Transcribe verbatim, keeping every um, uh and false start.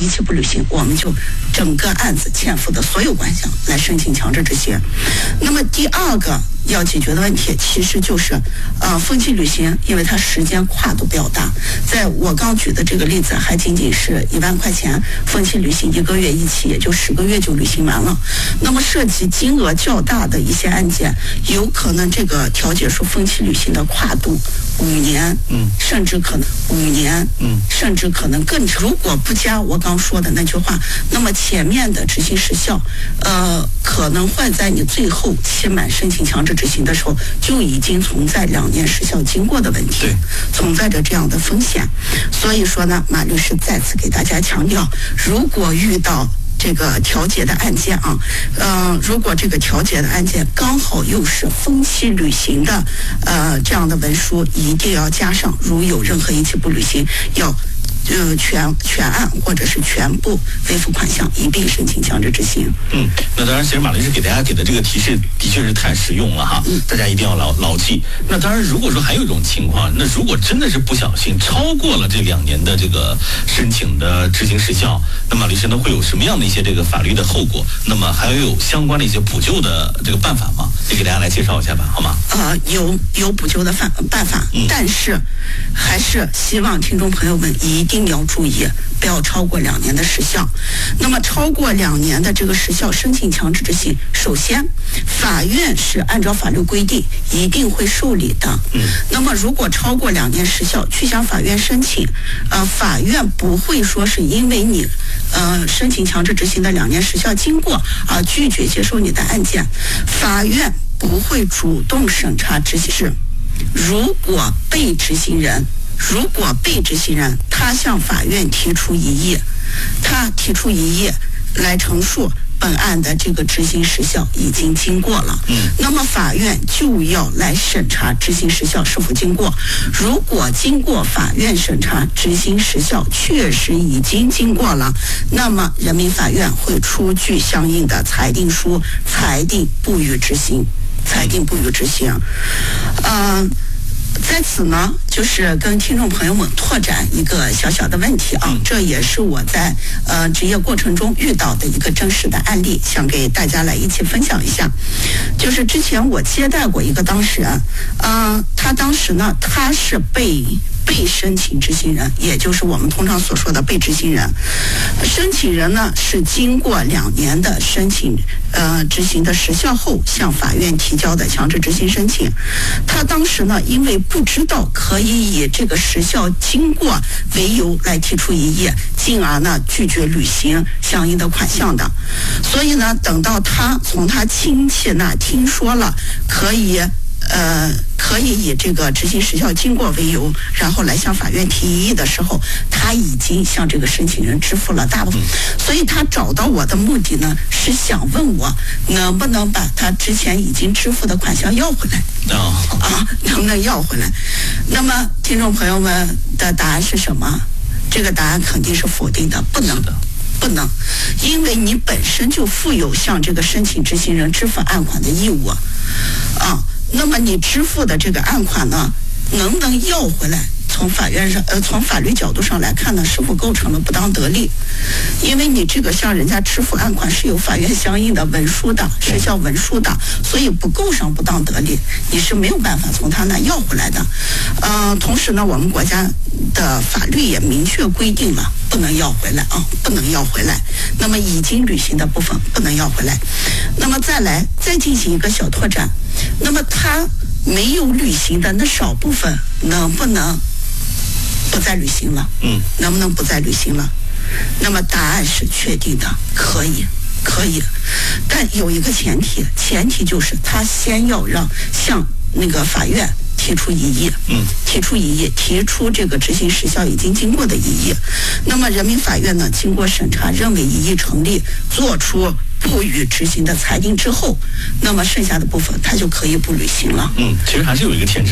一期不履行，我们就整个案子欠付的所有款项来申请强制执行。那么第二个要解决的问题其实就是呃分期履行，因为它时间跨度比较大，在我刚举的这个例子还仅仅是一万块钱分期履行一个月一期，也就十个月就履行完了。那么涉及金额较大的一些案件，有可能这个调解书分期履行的跨度五年，嗯，甚至可能五年，嗯，甚至可能更长。如果不加我刚说的那句话，那么前面的执行时效，呃，可能会在你最后期满申请强制执行的时候，就已经存在两年时效经过的问题，存在着这样的风险。所以说呢，马律师再次给大家强调，如果遇到这个调解的案件啊，呃，如果这个调解的案件刚好又是分期履行的，呃，这样的文书一定要加上，如有任何一期不履行，要呃全全案或者是全部未付款项一并申请强制执行。 嗯，那当然，其实马律师给大家给的这个提示的确是太实用了哈，嗯、大家一定要牢牢记。那当然，如果说还有一种情况，那如果真的是不小心超过了这两年的这个申请的执行时效，那马律师呢会有什么样的一些这个法律的后果？那么还有相关的一些补救的这个办法吗？也给大家来介绍一下吧，好吗？ 呃，有有补救的办办法，嗯、但是还是希望听众朋友们一定要注意，不要超过两年的时效。那么超过两年的这个时效申请强制执行，首先法院是按照法律规定一定会受理的。嗯。那么如果超过两年时效去向法院申请，呃，法院不会说是因为你呃申请强制执行的两年时效经过而拒绝接受你的案件，法院不会主动审查执行时，如果被执行人如果被执行人他向法院提出异议，他提出异议来陈述本案的这个执行时效已经经过了，嗯，那么法院就要来审查执行时效是否经过。如果经过法院审查，执行时效确实已经经过了，那么人民法院会出具相应的裁定书，裁定不予执行，裁定不予执行。嗯、呃。在此呢，就是跟听众朋友们拓展一个小小的问题啊，这也是我在呃职业过程中遇到的一个真实的案例，想给大家来一起分享一下。就是之前我接待过一个当事人，呃，他当时呢，他是被被申请执行人，也就是我们通常所说的被执行人。申请人呢是经过两年的申请呃执行的时效后，向法院提交的强制执行申请。他当时呢，因为不知道可以以这个时效经过为由来提出异议，进而呢拒绝履行相应的款项的。所以呢，等到他从他亲戚那听说了可以呃，可以以这个执行时效经过为由，然后来向法院提异议的时候，他已经向这个申请人支付了大部分，所以他找到我的目的呢，是想问我能不能把他之前已经支付的款项要回来。 哦、 啊，能不能要回来？那么听众朋友们的答案是什么？这个答案肯定是否定的，不能的。不能，因为你本身就负有向这个申请执行人支付案款的义务啊。那么你支付的这个案款呢，能不能要回来？从法院上，呃，从法律角度上来看呢，是否构成了不当得利？因为你这个向人家支付案款是有法院相应的文书的，时效文书的，所以不构成不当得利，你是没有办法从他那要回来的。呃，同时呢，我们国家的法律也明确规定了，不能要回来啊，不能要回来。那么已经履行的部分不能要回来。那么再来，再进行一个小拓展。那么他没有履行的那少部分，能不能不再履行了？嗯，能不能不再履行了？那么答案是确定的，可以，可以，但有一个前提，前提就是他先要让向那个法院提出异议，嗯，提出异议，提出这个执行时效已经经过的异议。那么人民法院呢，经过审查认为异议成立，做出不予执行的裁定之后，那么剩下的部分他就可以不履行了。 嗯，其实还是有一个前置。